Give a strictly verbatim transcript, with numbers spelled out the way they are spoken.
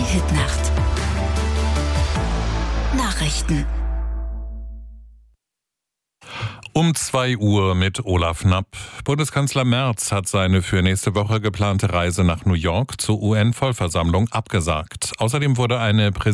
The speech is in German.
Hit-Nacht. Nachrichten. Um zwei Uhr mit Olaf Knapp. Bundeskanzler Merz hat seine für nächste Woche geplante Reise nach New York zur U N-Vollversammlung abgesagt. Außerdem wurde eine